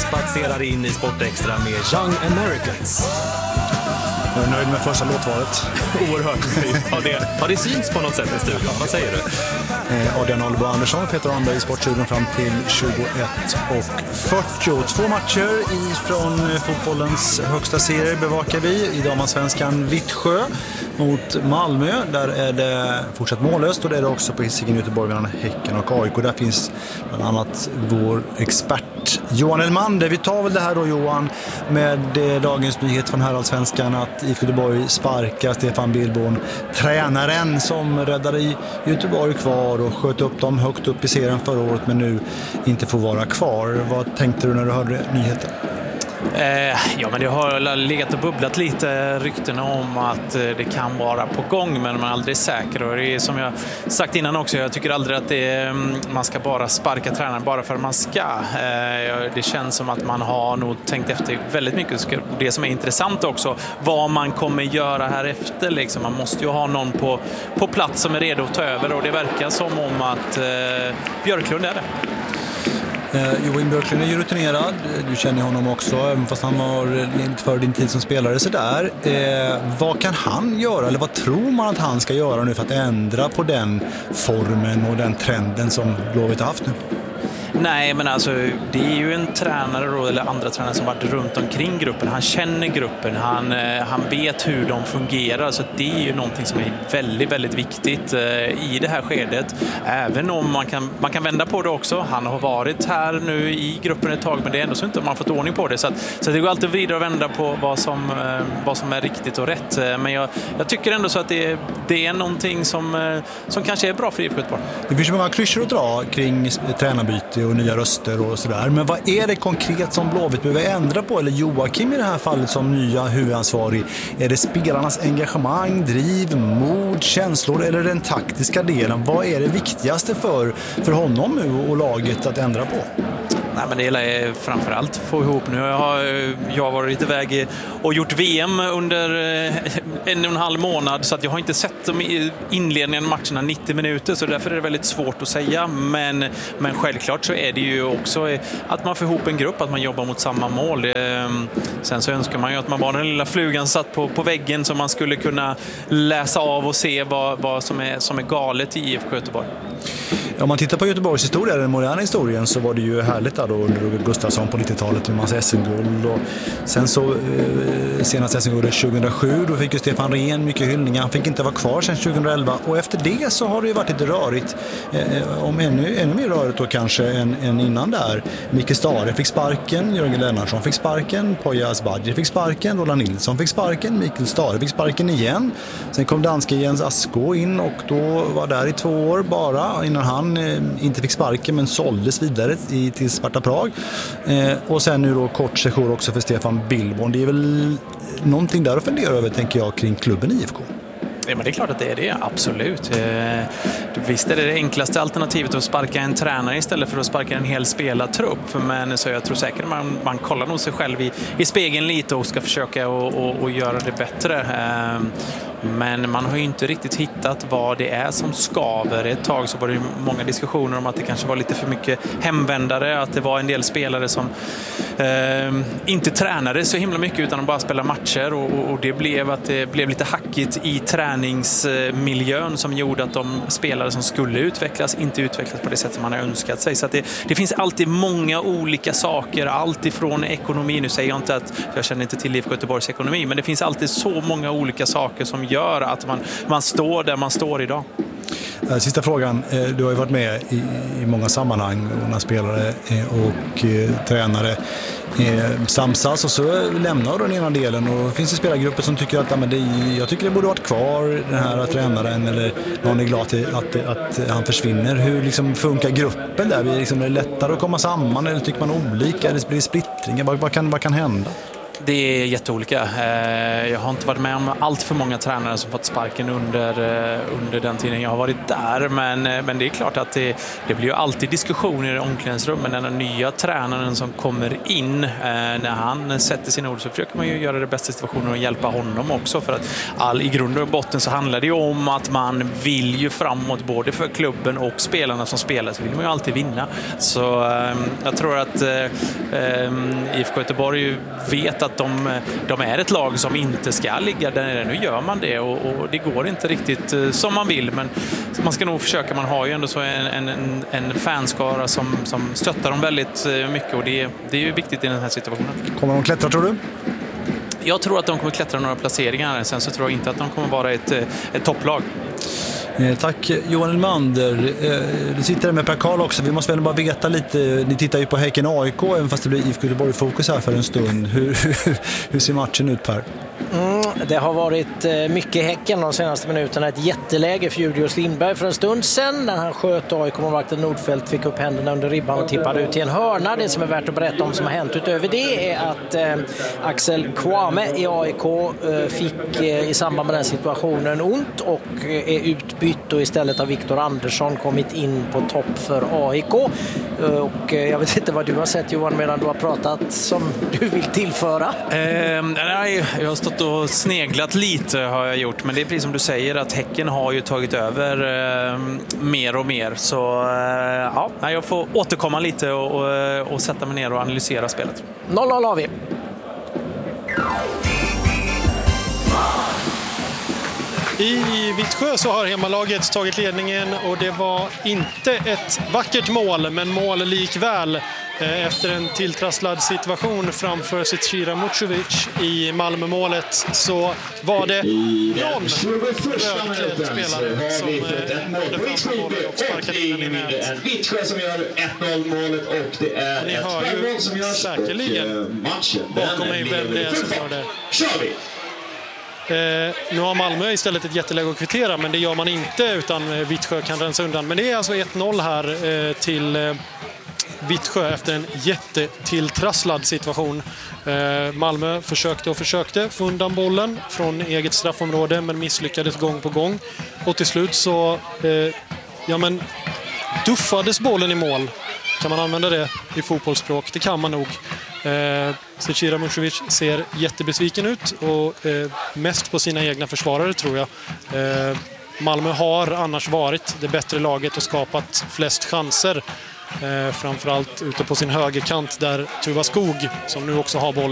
spatserar in i Sportextra med Young Americans. Jag är nöjd med första låtvalet. Oerhört nöjd. Har det syns på något sätt i studion? Vad säger du? Adrian Albo Andersson och Peter Anderberg i Sportstudion fram till 21:40. 2 matcher från fotbollens högsta serie bevakar vi. I damallsvenskan Vittsjö mot Malmö. Där är det fortsatt mållöst och det är det också på Hisingen Göteborg mellan Häcken och AIK. Där finns bland annat vår expert Johan Elmander. Vi tar väl det här då, Johan, med dagens nyhet från Heraldsvenskan att IFK Göteborg sparkar Stefan Billborn, tränaren som räddade i Göteborg kvar och sköt upp dem högt upp i serien förra året men nu inte får vara kvar. Vad tänkte du när du hörde nyheten? Ja, men det har legat och bubblat lite ryktena om att det kan vara på gång, men man är aldrig säker. Och det är som jag sagt innan också, jag tycker aldrig att man ska bara sparka tränaren bara för att man ska. Det känns som att man har nog tänkt efter väldigt mycket. Det som är intressant också, vad man kommer göra här efter. Liksom. Man måste ju ha någon på plats som är redo att ta över, och det verkar som om att Björklund är det. Johan Björklund är ju rutinerad, du känner honom också, även fast han var lite för din tid som spelare. Så där. Vad kan han göra, eller vad tror man att han ska göra nu för att ändra på den formen och den trenden som Blåvitt har haft nu? Nej, men alltså det är ju en tränare då, eller andra tränare som varit runt omkring gruppen. Han känner gruppen, han vet hur de fungerar, så det är ju någonting som är väldigt, väldigt viktigt i det här skedet. Även om man kan vända på det också. Han har varit här nu i gruppen ett tag, men det är ändå så inte man har fått ordning på det. Så det går alltid vidare att vända på vad som är riktigt och rätt. Men jag tycker ändå så att det är någonting som kanske är bra för IFK Göteborg. Det finns många klyschor att dra kring tränarbyte och nya röster och sådär. Men vad är det konkret som Blåvitt behöver ändra på? Eller Joakim i det här fallet som nya huvudansvarig? Är det spelarnas engagemang, driv, mod, känslor eller den taktiska delen? Vad är det viktigaste för honom nu och laget att ändra på? Nej, men det är framförallt få ihop nu. Jag har varit iväg och gjort VM under 1,5 månad, så att jag har inte sett inledningen matcherna 90 minuter, så därför är det väldigt svårt att säga. Men självklart så är det ju också att man får ihop en grupp, att man jobbar mot samma mål. Sen så önskar man ju att man var den lilla flugan satt på väggen som man skulle kunna läsa av och se vad som är galet i IFK Göteborg. Om man tittar på Göteborgs historia, den moderna historien, så var det ju härligt där då under Roger Gustafsson på 90-talet med massa SM-guld. Och sen så senast SM-guldet 2007, då fick ju Stefan Rehn mycket hyllningar. Han fick inte vara kvar sen 2011, och efter det så har det ju varit lite rörigt, om ännu mer rörigt då kanske än innan där. Micke Stare fick sparken, Jörgen Lennartsson fick sparken, Poya Asbadji fick sparken, Roland Nilsson fick sparken, Mikael Stare fick sparken igen. Sen kom danske Jens Asko in och då var där i 2 år bara innan han inte fick sparken men såldes vidare till Sparta Prag. Och sen nu då kort session också för Stefan Billborn. Det är väl någonting där att fundera över, tänker jag, kring klubben IFK. Ja, men det är klart att det är det, absolut. Visst är det enklaste alternativet att sparka en tränare istället för att sparka en hel spelartrupp. Men så jag tror säkert man kollar nog sig själv i spegeln lite och ska försöka och göra det bättre. Men man har ju inte riktigt hittat vad det är som skaver. Ett tag så var det många diskussioner om att det kanske var lite för mycket hemvändare, att det var en del spelare som inte tränade så himla mycket utan bara spela matcher, och det blev lite hackigt i träningsmiljön som gjorde att de spelare som skulle utvecklas inte utvecklas på det sätt som man har önskat sig. Så att det finns alltid många olika saker, allt ifrån ekonomi. Nu säger jag inte att jag känner inte till IFK Göteborgs ekonomi, men det finns alltid så många olika saker som gör att man står där man står idag. Sista frågan. Du har ju varit med i många sammanhang, många spelare och tränare samsas, och så lämnar den ena delen, och det finns det spelargrupper som tycker att jag tycker det borde varit kvar, den här tränaren, eller någon är glad till att han försvinner. Hur liksom funkar gruppen där? Är det lättare att komma samman, eller tycker man olika, eller blir det splittringar? Vad kan hända? Det är jätteolika. Jag har inte varit med om allt för många tränare som fått sparken under den tiden jag har varit där. Men det är klart att det blir ju alltid diskussioner i omklädningsrummen när den nya tränaren som kommer in, när han sätter sina ord, så försöker man ju göra det bästa situationen och hjälpa honom också. För att i grund och botten så handlar det ju om att man vill ju framåt både för klubben och spelarna som spelar, så vill man ju alltid vinna. Så jag tror att IFK Göteborg vet att de är ett lag som inte ska ligga där nere. Nu gör man det och det går inte riktigt som man vill, men man ska nog försöka. Man har ju ändå så en fanskara som stöttar dem väldigt mycket, och det är ju viktigt i den här situationen. Kommer de klättra, tror du? Jag tror att de kommer klättra några placeringar. Sen så tror jag inte att de kommer vara ett topplag. Tack Johan Elmander. Du sitter där med Per Karl också. Vi måste väl bara veta lite. Ni tittar ju på Häcken AIK, även fast det blir IFK Göteborg-fokus här för en stund. Hur ser matchen ut, Per? Det har varit mycket Häcken de senaste minuterna. Ett jätteläge för Julius Lindberg för en stund sedan när han sköt AIK-målvakten Nordfeldt, fick upp händerna under ribban och tippade ut i en hörna. Det som är värt att berätta om som har hänt utöver det är att Axel Kwame i AIK fick i samband med den situationen ont och är utbytt, och istället har Viktor Andersson kommit in på topp för AIK. Och jag vet inte vad du har sett, Johan, medan du har pratat, som du vill tillföra. Nej, jag har stått och sneglat lite, har jag gjort, men det är precis som du säger att Häcken har ju tagit över mer och mer, så ja, jag får återkomma lite och sätta mig ner och analysera spelet. 0-0 har vi. I Vittsjö så har hemmalaget tagit ledningen, och det var inte ett vackert mål, men mål likväl. Efter en tilltrasslad situation framför Zecira Mucovic i Malmömålet så var det någon rödklädd spelare som nådde fram bollen och sparkade in den i nät. Vittsjö som gör 1-0-målet, och det är ett tvärmål som gör säkerligen matchen. Bakom mig vem det är som gör det. Kör vi! Nu har Malmö istället ett jätteläge att kvittera, men det gör man inte, utan Vittsjö kan rensa undan. Men det är alltså 1-0 här till Vittsjö efter en jättetilltrasslad situation. Malmö försökte få undan bollen från eget straffområde, men misslyckades gång på gång. Och till slut så duffades bollen i mål. Kan man använda det i fotbollsspråk? Det kan man nog. Zecira Mucovic ser jättebesviken ut, och mest på sina egna försvarare, tror jag. Malmö har annars varit det bättre laget och skapat flest chanser. Framförallt ute på sin högerkant där Tuva Skog, som nu också har boll,